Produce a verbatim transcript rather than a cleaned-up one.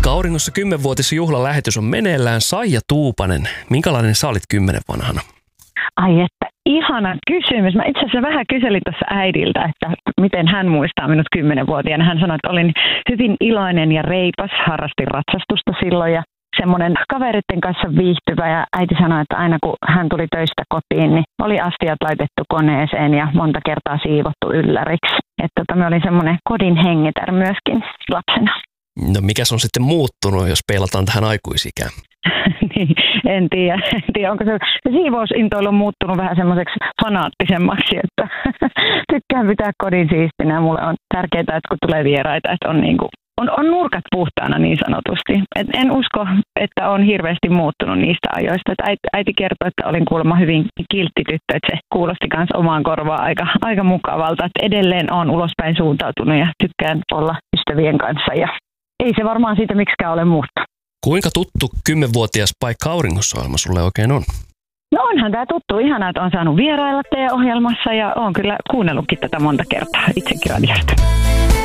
Paikka auringossa kymmenvuotisjuhlalähetys on meneillään. Saija Tuupanen, minkälainen sä olit kymmenen vanhana? Ai että, ihana kysymys. Mä itse asiassa vähän kyselin tuossa äidiltä, että miten hän muistaa minut kymmenvuotiaana. Hän sanoi, että olin hyvin iloinen ja reipas, harrastin ratsastusta silloin ja semmoinen kaveritten kanssa viihtyvä. Ja äiti sanoi, että aina kun hän tuli töistä kotiin, niin oli astiat laitettu koneeseen ja monta kertaa siivottu ylläriksi. Että tota, me olin semmoinen kodin hengitär myöskin lapsena. No mikäs on sitten muuttunut, jos peilataan tähän aikuisikään? Niin, en tiedä. En tiedä. Onko se, se siivousintoilu on muuttunut vähän semmoiseksi fanaattisemmaksi, että tykkään pitää kodin siistinä ja mulle on tärkeää, että kun tulee vieraita, että on, niinku, on, on nurkat puhtaana niin sanotusti. Et en usko, että on hirveästi muuttunut niistä ajoista. Et äiti, äiti kertoi, että olin kuulemma hyvin kiltti tyttö, että se kuulosti myös omaan korvaan aika, aika mukavalta. Et edelleen olen ulospäin suuntautunut ja tykkään olla ystävien kanssa ja ei se varmaan siitä miksikään ole muuttunut. Kuinka tuttu kymmenvuotias Paikka auringossa-ohjelma sulle oikein on? No onhan tämä tuttu. Ihanaa, että on saanut vierailla teidän ohjelmassa ja olen kyllä kuunnellutkin tätä monta kertaa itsekin radiosta.